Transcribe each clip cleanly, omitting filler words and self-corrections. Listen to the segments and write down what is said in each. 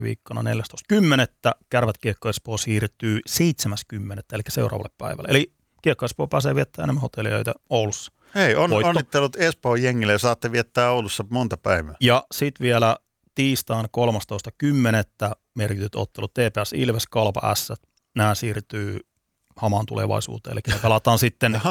viikkona 14.10. Kärpät Kiekko Espoo siirtyy 70. eli seuraavalle päivälle. Eli Kiekko Espoo pääsee viettämään enemmän hotelliöitä Oulussa. Hei, onnittelut Espoon jengille ja saatte viettää Oulussa monta päivää. Ja sitten vielä tiistaan 13.10. merkityt ottelut TPS Ilves, Kalpa S. Nämä siirtyy hamaan tulevaisuuteen. Eli ne pelataan sitten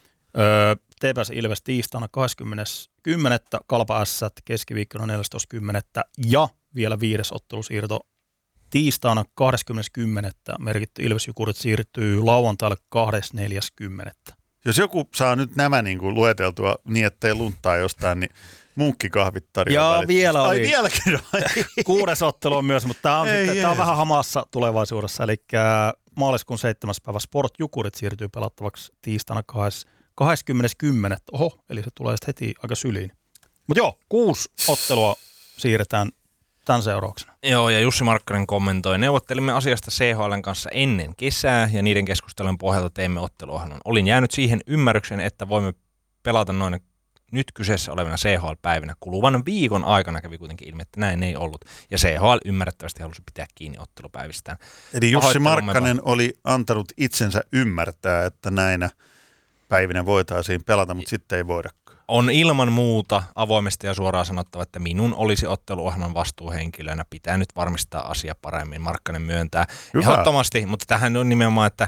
TPS Ilves tiistaina 20.10. Kalpa S keskiviikkona 14.10. Ja vielä 5. ottelusiirto tiistaina 20.10. merkitty Ilves Jukurit siirtyy lauantaille 24.10. Jos joku saa nyt nämä niin kuin lueteltua niin, ettei lunttaa jostain, niin munkkikahvit tarjoaa. Ja vielä oli. Ai vieläkin. 6. ottelu on myös, mutta tämä on vähän hamassa tulevaisuudessa. Eli maaliskuun 7. päivä Sport Jukurit siirtyy pelattavaksi tiistaina 20.10. Oho, eli se tulee sitten heti aika syliin. Mutta joo, 6 ottelua siirretään tämän seurauksena. Joo, ja Jussi Markkanen kommentoi. Neuvottelimme asiasta CHL:n kanssa ennen kesää ja niiden keskustelujen pohjalta teimme otteluohjelman. Olin jäänyt siihen ymmärrykseen, että voimme pelata noin nyt kyseessä olevina CHL-päivinä. Kuluvan viikon aikana kävi kuitenkin ilmi, että näin ei ollut. Ja CHL ymmärrettävästi halusi pitää kiinni ottelupäivistään. Eli Jussi Markkanen oli antanut itsensä ymmärtää, että näinä päivinä voitaisiin pelata, mutta sitten ei voidakaan. On ilman muuta avoimesti ja suoraan sanottava, että minun olisi otteluohjelman vastuuhenkilönä pitää nyt varmistaa asia paremmin. Markkanen myöntää ehdottomasti, mutta tähän on nimenomaan, että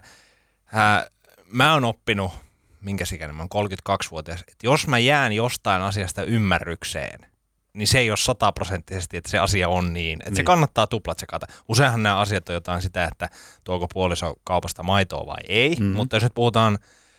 mä oon oppinut, minkä ikäinen, mä oon 32-vuotias, että jos mä jään jostain asiasta ymmärrykseen, niin se ei ole 100%, että se asia on niin. Että se kannattaa tuplatsekata. Useinhan nämä asiat on jotain sitä, että tuoko puoliso kaupasta maitoa vai ei, mutta jos nyt puhutaan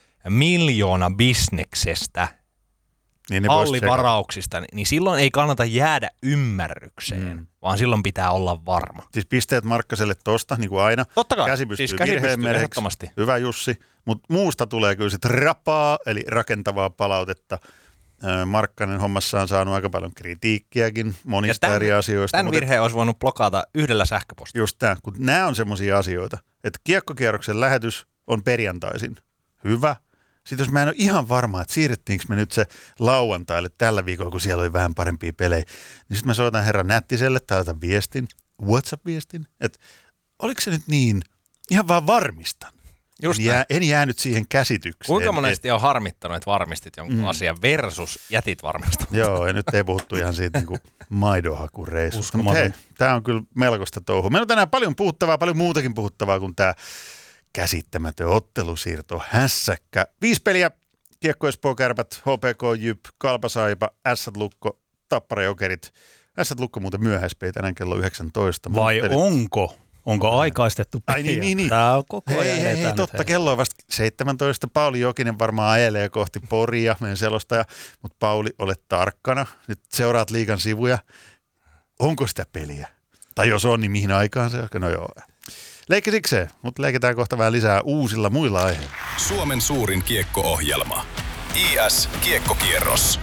miljoonabisneksestä, niin hallivarauksista, niin silloin ei kannata jäädä ymmärrykseen, vaan silloin pitää olla varma. Siis pisteet Markkaselle tosta, niin kuin aina. Totta kai, käsi pystyy ehdottomasti. Hyvä Jussi, mutta muusta tulee kyllä sitten rapaa, eli rakentavaa palautetta. Markkanen hommassa on saanut aika paljon kritiikkiäkin monista eri asioista. Tämän virheen olisi voinut blokata yhdellä sähköpostilla. Just tämä, kun nämä on semmoisia asioita, että kiekkokierroksen lähetys on perjantaisin. Hyvä. Sitten jos mä en ole ihan varma, että siirrettiinkö me nyt se lauantaille tällä viikolla, kun siellä oli vähän parempia pelejä, niin sitten mä soitan herra Nättiselle tai otan viestin, WhatsApp-viestin, että oliko se nyt niin, ihan vaan varmistan. En jäänyt siihen käsitykseen. Kuinka monesti on harmittanut, että varmistit jonkun asian versus jätit varmistamatta? Joo, ja nyt ei puhuttu ihan siitä niin kuin maidonhakureissusta. Mutta hei, tämä on kyllä melkoista touhua. Meillä on tänään paljon puhuttavaa, paljon muutakin puhuttavaa kuin tämä käsittämätön ottelusiirto hässäkkä. 5 peliä, Kiekko Espoo Kärpät, HPK Jyp, Kalpa Saipa, Ässät Lukko, Tappara Jokerit. Ässät Lukko muuten myöhäispeli tänään kello 19. Vai onko? Onko aikaistettu peliä? Ai niin. Tämä on koko ajan. Hei, totta, kello on vasta 17. Pauli Jokinen varmaan ajelee kohti Poria, meidän selostaja. Mutta Pauli, ole tarkkana. Nyt seuraat liigan sivuja. Onko sitä peliä? Tai jos on, niin mihin aikaan se on? No joo. Leikki sikseen, mutta leikitään kohta vähän lisää uusilla muilla aiheilla. Suomen suurin kiekko-ohjelma. IS Kiekkokierros.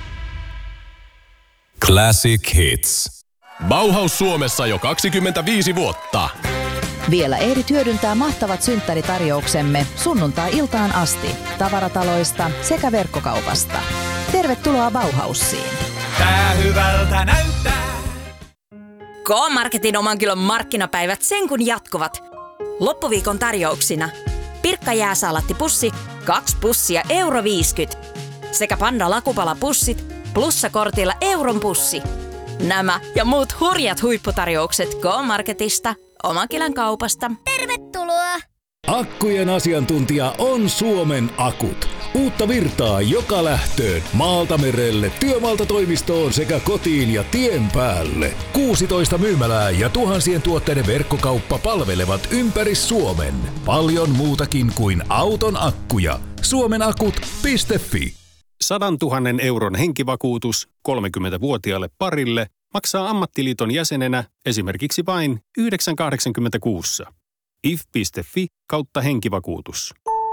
Classic Hits. Bauhaus Suomessa jo 25 vuotta. Vielä ehdit hyödyntää mahtavat synttäritarjouksemme sunnuntai-iltaan asti tavarataloista sekä verkkokaupasta. Tervetuloa Bauhausiin. Tää hyvältä näyttää. K-Marketin oman kilon markkinapäivät sen kun jatkuvat. Loppuviikon tarjouksina Pirkka jääsaalattipussi 2 pussia €50 sekä Panda lakupalapussit plussakortilla euron pussi. Nämä ja muut hurjat huipputarjoukset K-Marketista, oman kilon kaupasta. Tervetuloa! Akkujen asiantuntija on Suomen Akut. Uutta virtaa joka lähtöön, maalta merelle, työmaalta toimistoon sekä kotiin ja tien päälle. 16 myymälää ja tuhansien tuotteiden verkkokauppa palvelevat ympäri Suomen. Paljon muutakin kuin auton akkuja. Suomenakut.fi. 100 000 euron henkivakuutus 30-vuotiaalle parille maksaa ammattiliiton jäsenenä esimerkiksi vain 9,86. if.fi/henkivakuutus.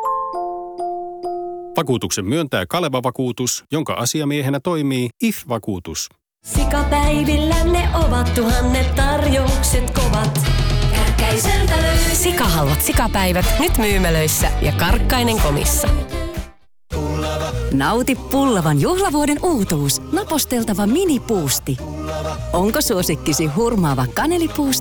Vakuutuksen myöntää Kaleva Vakuutus, jonka asiamiehenä toimii IF-vakuutus. Sikapäivillä ne ovat tuhannet tarjoukset kovat. Kärkäiseltä löytyy. Sikahalvat sikapäivät nyt myymälöissä ja Karkkainen komissa. Nauti pullavan juhlavuoden uutuus. Naposteltava minipuusti. Onko suosikkisi hurmaava kanelipuusti